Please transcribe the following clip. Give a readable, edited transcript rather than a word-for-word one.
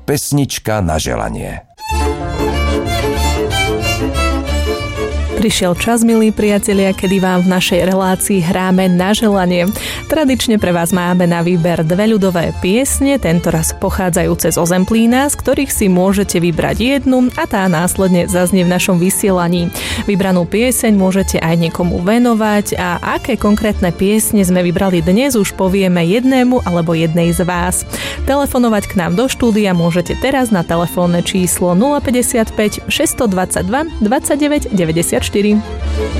Pesnička na želanie. Prišiel čas, milí priatelia, kedy vám v našej relácii hráme na želanie. Tradične pre vás máme na výber dve ľudové piesne, tentoraz pochádzajúce zo Zemplína, z ktorých si môžete vybrať jednu a tá následne zaznie v našom vysielaní. Vybranú pieseň môžete aj niekomu venovať a aké konkrétne piesne sme vybrali dnes, už povieme jednému alebo jednej z vás. Telefonovať k nám do štúdia môžete teraz na telefónne číslo 055 622 29 94.